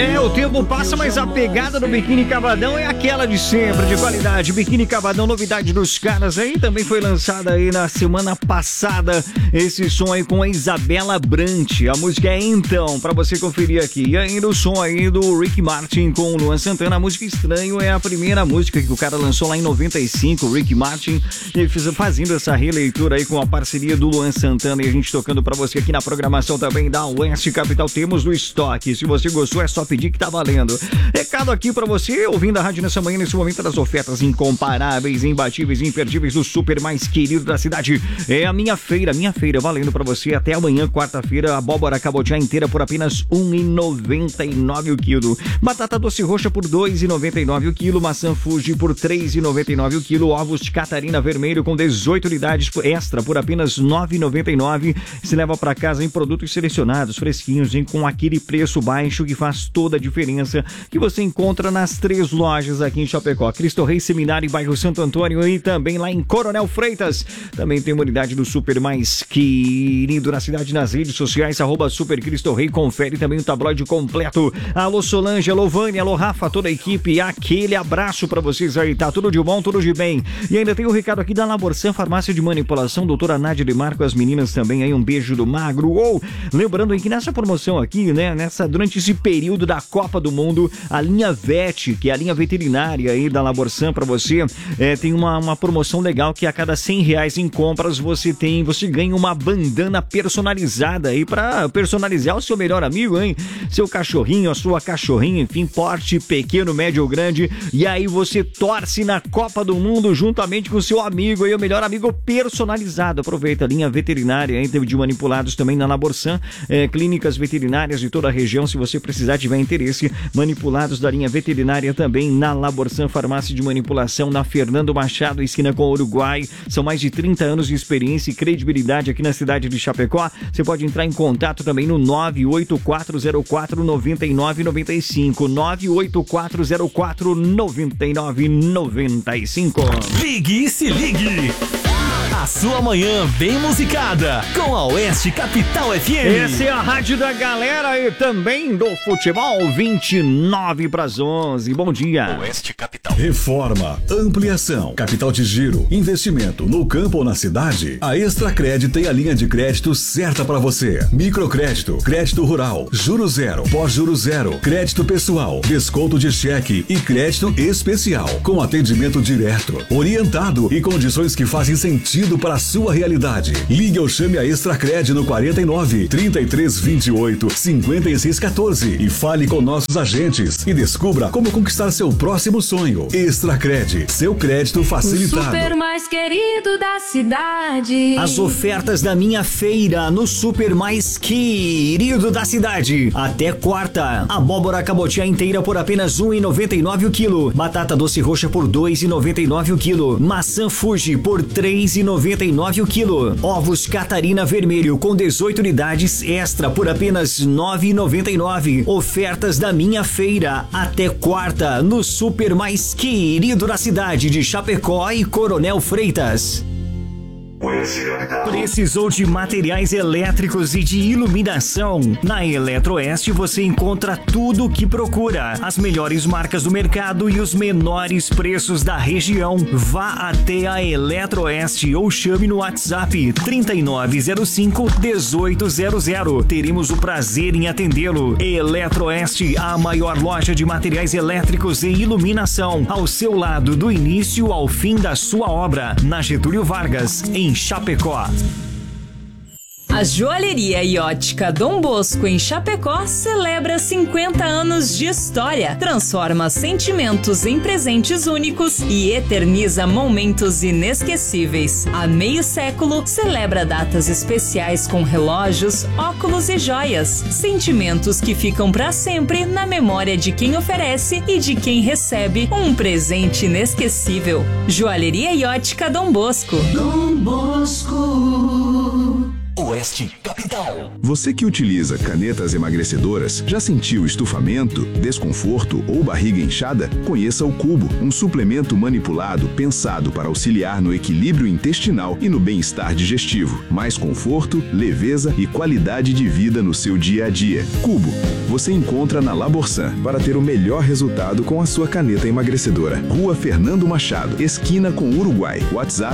O tempo passa, mas a pegada do Biquíni Cavadão é aquela de sempre, de qualidade. Biquíni Cavadão, novidade dos caras aí, também foi lançada aí na semana passada esse som aí com a Isabela Brant. A música é Então, pra você conferir aqui. E ainda o som aí do Rick Martin com o Luan Santana. A música Estranho é a primeira música que o cara lançou lá em 95, o Rick Martin, e fazendo essa releitura aí com a parceria do Luan Santana, e a gente tocando pra você aqui na programação também da Oeste Capital. Temos do estoque. Se você gostou, é só pedir que tá valendo. Recado aqui pra você, ouvindo a rádio nessa manhã, nesse momento das ofertas incomparáveis, imbatíveis e imperdíveis do super mais querido da cidade. É a minha feira valendo pra você até amanhã, quarta-feira. Abóbora cabotiá inteira por apenas R$ 1,99 o quilo. Batata doce roxa por R$ 2,99 o quilo. Maçã Fuji por R$ 3,99 o quilo. Ovos de Catarina vermelho com 18 unidades extra por apenas R$ 9,99. Se leva pra casa em produtos selecionados, fresquinhos, hein, com aquele preço baixo que faz toda a diferença, que você encontra nas 3 lojas aqui em Chapecó: Cristo Rei, Seminário, bairro Santo Antônio, e também lá em Coronel Freitas. Também tem uma unidade do super mais querido na cidade, nas redes sociais, @Super Cristo Rei. Confere também o tabloide completo. Alô Solange, alô Vânia, alô Rafa, toda a equipe, aquele abraço pra vocês aí, tá tudo de bom, tudo de bem. E ainda tem o recado aqui da Laborsan, farmácia de manipulação, doutora Nádia de Marco, as meninas também aí, um beijo do Magro. Lembrando aí que nessa promoção aqui, né, durante esse período da Copa do Mundo, a linha VET, que é a linha veterinária aí da Laborsan pra você, tem uma promoção legal, que a cada R$100 em compras você ganha uma bandana personalizada aí pra personalizar o seu melhor amigo, hein? Seu cachorrinho, a sua cachorrinha, enfim, porte pequeno, médio ou grande, e aí você torce na Copa do Mundo juntamente com o seu amigo aí, o melhor amigo personalizado. Aproveita a linha veterinária aí, de manipulados também na Laborsan, clínicas veterinárias de toda a região. Se você precisar, tiver interesse, manipulados da linha veterinária também na Laborsan, farmácia de manipulação na Fernando Machado, esquina com o Uruguai. São mais de 30 anos de experiência e credibilidade aqui na cidade de Chapecó. Você pode entrar em contato também no 98404-9995, 98404-9995. Ligue e se ligue! A sua manhã bem musicada com a Oeste Capital FM. Essa é a rádio da galera e também do futebol, 9:49. Bom dia. Oeste Capital. Reforma, ampliação, capital de giro, investimento no campo ou na cidade. A Extracred tem a linha de crédito certa para você. Microcrédito, crédito rural, juros zero, pós-juros zero, crédito pessoal, desconto de cheque e crédito especial, com atendimento direto, orientado e condições que fazem sentido para a sua realidade. Ligue ou chame a Extracred no 49 33 28 56 14 e fale com nossos agentes e descubra como conquistar seu próximo sonho. Extracred, seu crédito facilitado. O super mais querido da cidade. As ofertas da minha feira no super mais querido da cidade. Até quarta. Abóbora cabotiá inteira por apenas R$ 1,99 o quilo. Batata doce roxa por R$ 2,99 o quilo. Maçã Fuji por R$ 3,99 o quilo. Ovos Catarina vermelho com 18 unidades extra por apenas R$ 9,99. Ofertas da minha feira até quarta no super mais querido da cidade de Chapecó e Coronel Freitas. Precisou de materiais elétricos e de iluminação? Na Eletroeste você encontra tudo o que procura. As melhores marcas do mercado e os menores preços da região. Vá até a Eletroeste ou chame no WhatsApp 3905-1800. Teremos o prazer em atendê-lo. Eletroeste, a maior loja de materiais elétricos e iluminação, ao seu lado do início ao fim da sua obra, na Getúlio Vargas, em Chapecó. A Joalheria e Ótica Dom Bosco em Chapecó celebra 50 anos de história, transforma sentimentos em presentes únicos e eterniza momentos inesquecíveis. Há meio século, celebra datas especiais com relógios, óculos e joias, sentimentos que ficam para sempre na memória de quem oferece e de quem recebe um presente inesquecível. Joalheria e Ótica Dom Bosco. Dom Bosco. Oeste Capital. Você que utiliza canetas emagrecedoras, já sentiu estufamento, desconforto ou barriga inchada? Conheça o Cubo, um suplemento manipulado pensado para auxiliar no equilíbrio intestinal e no bem-estar digestivo. Mais conforto, leveza e qualidade de vida no seu dia a dia. Cubo, você encontra na Laborsan para ter o melhor resultado com a sua caneta emagrecedora. Rua Fernando Machado, esquina com Uruguai. WhatsApp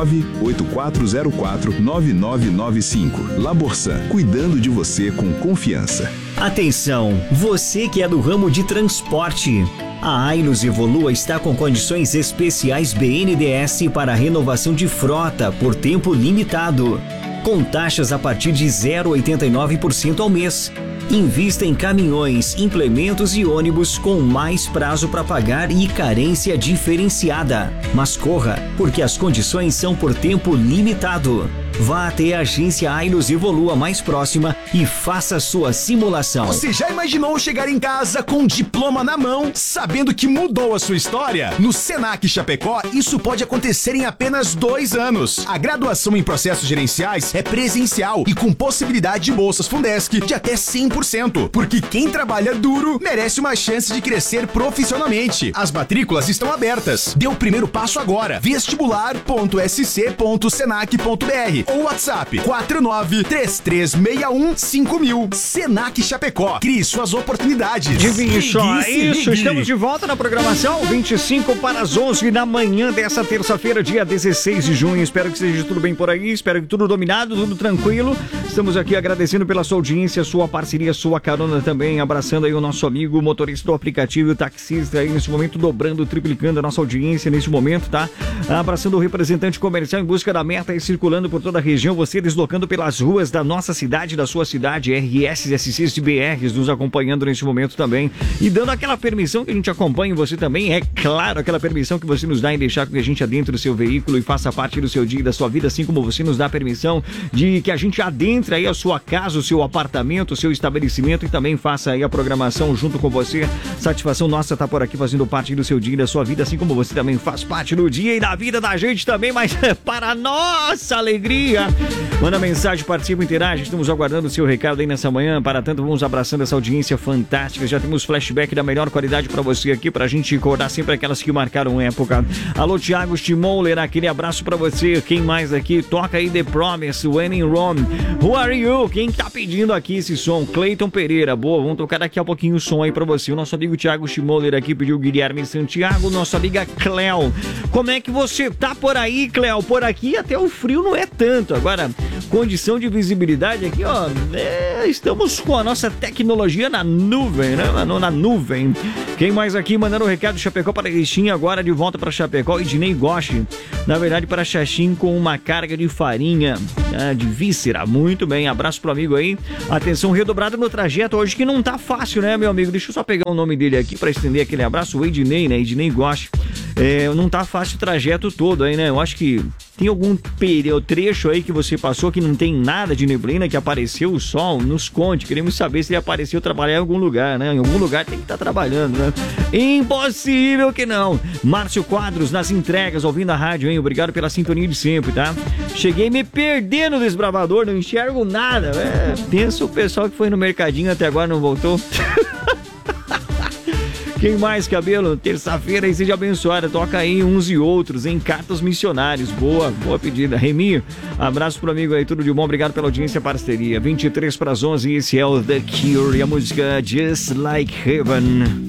984049995. Laborsan, cuidando de você com confiança. Atenção, você que é do ramo de transporte. A Ailus Evolua está com condições especiais BNDES para renovação de frota por tempo limitado, com taxas a partir de 0,89% ao mês. Invista em caminhões, implementos e ônibus com mais prazo para pagar e carência diferenciada. Mas corra, porque as condições são por tempo limitado. Vá até a agência Ailus Evolua mais próxima e faça sua simulação. Você já imaginou chegar em casa com um diploma na mão, sabendo que mudou a sua história? No Senac Chapecó, isso pode acontecer em apenas 2 anos. A graduação em processos gerenciais é presencial e com possibilidade de bolsas Fundesc de até 100%. Porque quem trabalha duro merece uma chance de crescer profissionalmente. As matrículas estão abertas. Dê o primeiro passo agora. vestibular.sc.senac.br ou WhatsApp 4933615000. Senac Chapecó. Crie suas oportunidades. Isso, estamos de volta na programação, 25 para as 11 da manhã dessa terça-feira, dia 16 de junho. Espero que esteja tudo bem por aí, espero que tudo dominado, tudo tranquilo. Estamos aqui agradecendo pela sua audiência, sua parceria, sua carona também, abraçando aí o nosso amigo motorista do aplicativo, o taxista aí nesse momento, dobrando, triplicando a nossa audiência nesse momento, tá? Abraçando o representante comercial em busca da meta e circulando por toda a região, você deslocando pelas ruas da nossa cidade, da sua cidade, RS, SCs e BRs nos acompanhando nesse momento também e dando aquela permissão que a gente acompanhe você também, é claro, aquela permissão que você nos dá em deixar com que a gente adentre o seu veículo e faça parte do seu dia e da sua vida, assim como você nos dá a permissão de que a gente adentre aí a sua casa, o seu apartamento, o seu estabelecimento e também faça aí a programação junto com você. Satisfação nossa tá por aqui fazendo parte do seu dia e da sua vida, assim como você também faz parte do dia e da vida da gente também, mas para nossa alegria. Manda mensagem, participa, interage, estamos aguardando o seu recado aí nessa manhã. Para tanto, vamos abraçando essa audiência fantástica. Já temos flashback da melhor qualidade para você aqui, pra gente recordar sempre aquelas que marcaram época. Alô, Thiago Stimoller, aquele abraço pra você. Quem mais aqui? Toca aí The Promise, When in Rome. Who are you? Quem tá pedindo aqui esse som? Cleiton Pereira. Boa, vamos tocar daqui a pouquinho o som aí pra você. O nosso amigo Thiago Stimoller aqui pediu o Guilherme Santiago, nossa amiga Cleo. Como é que você tá por aí, Cleo? Por aqui até o frio não é tanto. Agora, condição de visibilidade aqui, ó, estamos com a nossa tecnologia na nuvem, né? Na nuvem. Quem mais aqui mandando um recado? Chapecó para Rixinha, agora de volta para Chapecó. Ednei Goshi, na verdade para Xaxim com uma carga de farinha, de víscera. Muito bem, abraço pro amigo aí. Atenção redobrada no trajeto hoje, que não tá fácil, né, meu amigo? Deixa eu só pegar o nome dele aqui para estender aquele abraço. O Ednei, né? Ednei Goshi. Não tá fácil o trajeto todo aí, né? Eu acho que tem algum trecho aí que você passou que não tem nada de neblina, que apareceu o sol? Nos conte, queremos saber se ele apareceu trabalhar em algum lugar, né? Em algum lugar tem que estar trabalhando, né? Impossível que não! Márcio Quadros nas entregas, ouvindo a rádio, hein? Obrigado pela sintonia de sempre, tá? Cheguei me perdendo no desbravador, não enxergo nada. Pensa o pessoal que foi no mercadinho até agora não voltou. Quem mais, cabelo? Terça-feira aí, seja abençoada. Toca aí uns e outros em Cartas Missionários. Boa pedida. Remi, abraço pro amigo aí, tudo de bom. Obrigado pela audiência e parceria. 23 para as 11, esse é o The Cure e a música Just Like Heaven.